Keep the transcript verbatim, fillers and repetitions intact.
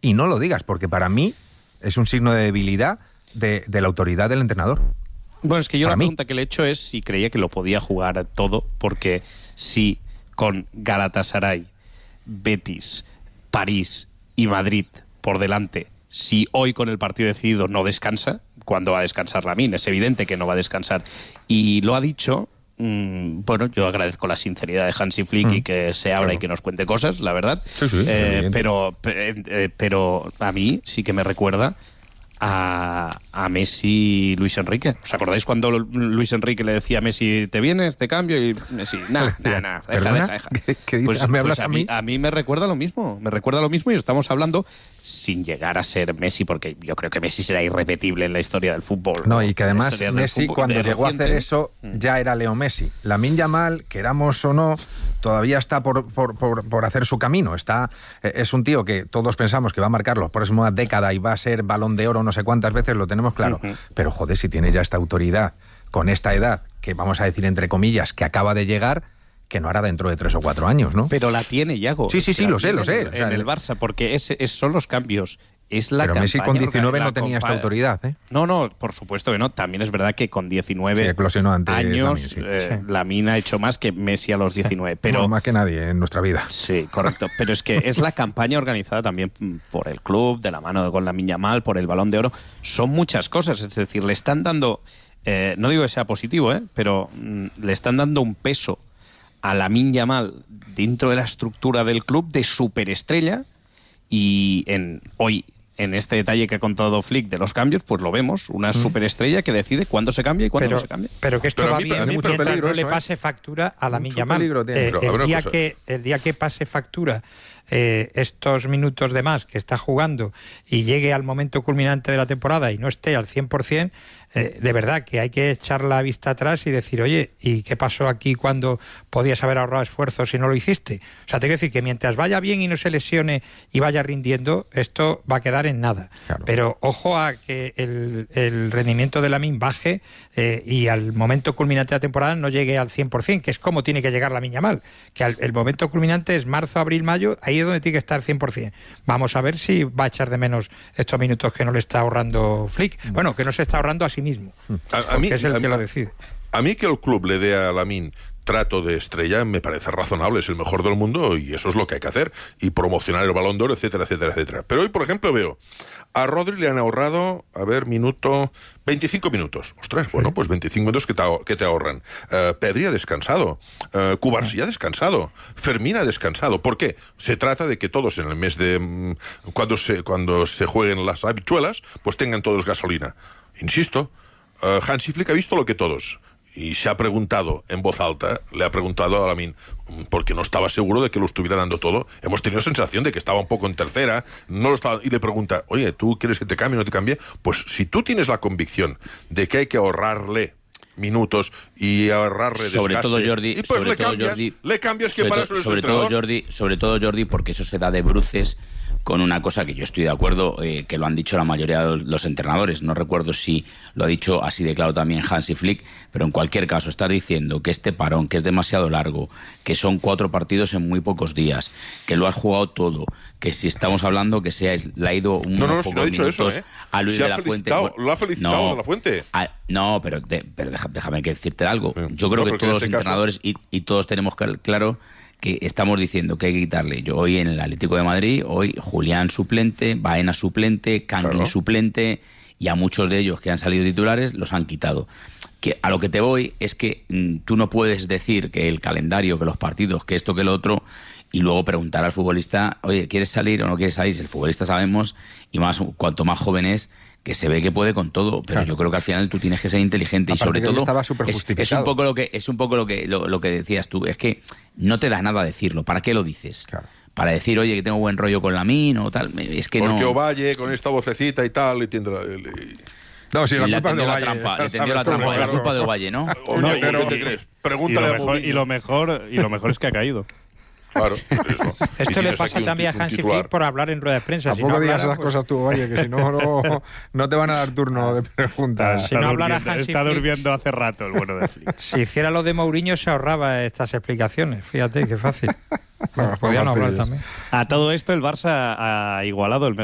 y no lo digas, porque para mí es un signo de debilidad de, de la autoridad del entrenador. Bueno, es que yo para la mí. pregunta que le he hecho es si creía que lo podía jugar todo, porque si con Galatasaray, Betis, París y Madrid por delante, si hoy con el partido decidido no descansa, ¿cuándo va a descansar Lamine? Es evidente que no va a descansar. Y lo ha dicho, mmm, bueno, yo agradezco la sinceridad de Hansi Flick mm, y que se abra claro. y que nos cuente cosas, la verdad. Sí, sí, eh, pero, eh, pero a mí sí que me recuerda a, a Messi y Luis Enrique. ¿Os acordáis cuando Luis Enrique le decía a Messi, ¿te vienes, te cambio? Y Messi, nada, nada, nada, deja, deja, deja. ¿Qué, qué dices? Pues, ¿Me pues hablas a, a mí, mí? a mí me recuerda lo mismo, me recuerda lo mismo y estamos hablando sin llegar a ser Messi, porque yo creo que Messi será irrepetible en la historia del fútbol. No, y que además Messi cuando llegó reciente, a hacer eso ya era Leo Messi. Lamine Yamal, queramos o no, todavía está por, por, por, por hacer su camino. Está, es un tío que todos pensamos que va a marcar los próximos décadas y va a ser Balón de Oro no sé cuántas veces, lo tenemos claro. Uh-huh. Pero joder, si tiene ya esta autoridad con esta edad, que vamos a decir entre comillas, que acaba de llegar, que no hará dentro de tres o cuatro años, ¿no? Pero la tiene, Yago. Sí, sí, sí, lo sé, lo sé. En, o sea, en el Barça, porque es, es, son los cambios. Es la Pero Messi con diecinueve no tenía compa- esta autoridad, ¿eh? No, no, por supuesto que no. También es verdad que con diecinueve sí, eclosionó antes años sí. eh, sí. Lamine ha hecho más que Messi a los diecinueve. Pero no, más que nadie en nuestra vida. Sí, correcto. Pero es que es la campaña organizada también por el club, de la mano con Lamine Yamal, por el Balón de Oro. Son muchas cosas. Es decir, le están dando, eh, no digo que sea positivo, ¿eh? pero mm, le están dando un peso a Lamine Yamal dentro de la estructura del club de superestrella y en hoy en este detalle que ha contado Flick de los cambios, pues lo vemos, una mm. superestrella que decide cuándo se cambia y cuándo pero, no se cambia. Pero que esto pero va mí, bien mientras no le pase factura a Lamine Yamal. Eh, el, día que, el día que pase factura eh, estos minutos de más que está jugando y llegue al momento culminante de la temporada y no esté al cien por cien, eh, de verdad que hay que echar la vista atrás y decir, oye, ¿y qué pasó aquí cuando podías haber ahorrado esfuerzos si no lo hiciste? O sea, tengo que decir que mientras vaya bien y no se lesione y vaya rindiendo, esto va a quedar en nada. Claro. Pero ojo a que el, el rendimiento de Lamine baje eh, y al momento culminante de la temporada no llegue al cien por cien, que es como tiene que llegar Lamine Yamal, que al, el momento culminante es marzo, abril, mayo, ahí es donde tiene que estar cien por cien. Vamos a ver si va a echar de menos estos minutos que no le está ahorrando Flick. Bueno, que no se está ahorrando a sí mismo, a, a mí, es el a, que lo decide. A mí que el club le dé a Lamine trato de estrella me parece razonable, es el mejor del mundo y eso es lo que hay que hacer, y promocionar el Balón de Oro, etcétera, etcétera, etcétera. Pero hoy, por ejemplo, veo a Rodri le han ahorrado, a ver, minuto, veinticinco minutos. Ostras, bueno, pues veinticinco minutos que te, que te ahorran. Uh, Pedri ha descansado, uh, Cubarsí ha descansado, Fermín ha descansado. ¿Por qué? Se trata de que todos en el mes de um, cuando se cuando se jueguen las habichuelas, pues tengan todos gasolina. Insisto, uh, Hansi Flick ha visto lo que todos. Y se ha preguntado en voz alta, le ha preguntado a Lamine, porque no estaba seguro de que lo estuviera dando todo. Hemos tenido sensación de que estaba un poco en tercera, no lo estaba, y le pregunta, oye, ¿tú quieres que te cambie o no te cambie? Pues si tú tienes la convicción de que hay que ahorrarle minutos y ahorrarle sobre desgaste, todo Jordi, y pues sobre le todo cambias, Jordi, le cambias que sobre para to, eso es sobre el todo Jordi, sobre todo Jordi, porque eso se da de bruces con una cosa que yo estoy de acuerdo, eh, que lo han dicho la mayoría de los entrenadores. No recuerdo si lo ha dicho así de claro también Hansi Flick, pero en cualquier caso estás diciendo que este parón, que es demasiado largo, que son cuatro partidos en muy pocos días, que lo has jugado todo, que si estamos hablando que se ha, le ha ido un no, no, no, pocos si no ha dicho minutos eso, ¿eh? a Luis se de ha la Fuente. Lo ha felicitado no, de la Fuente. A, no, pero, de, pero déjame, déjame que decirte algo. Yo creo no, que todos los este entrenadores y, y todos tenemos claro que estamos diciendo que hay que quitarle. Yo hoy en el Atlético de Madrid, hoy Julián suplente, Baena suplente, Kangin claro. suplente, y a muchos de ellos que han salido titulares los han quitado. Que a lo que te voy es que mmm, tú no puedes decir que el calendario, que los partidos, que esto, que lo otro, y luego preguntar al futbolista, oye, ¿quieres salir o no quieres salir? Si el futbolista sabemos, y más cuanto más joven es, que se ve que puede con todo, pero claro. yo creo que al final tú tienes que ser inteligente. Aparte y sobre todo estaba es, es un poco lo que es un poco lo que lo, lo que decías tú, es que no te da nada decirlo. ¿Para qué lo dices? Claro. Para decir, oye, que tengo buen rollo con Lamine o tal, es que porque no. Porque Ovalle con esta vocecita y tal y tiene la, el... No, si la le culpa de Ovalle. Trampa, le tendió la trampa, claro. La culpa de Ovalle, ¿no? Oye, no, pero, ¿qué te crees? Pregúntale y lo a mejor, y lo mejor y lo mejor es que ha caído. Claro, eso. Esto le pasa también a Hansi Flick por hablar en rueda de prensa. Tampoco si no digas hablara, esas pues... cosas tú, oye, que si no, no, no te van a dar turno de preguntas. Si no hablara Hansi Está Flick, durmiendo hace rato el bueno de Flick. Si hiciera lo de Mourinho se ahorraba estas explicaciones. Fíjate, qué fácil. Bueno, podían hablar también. A todo esto el Barça ha igualado el mes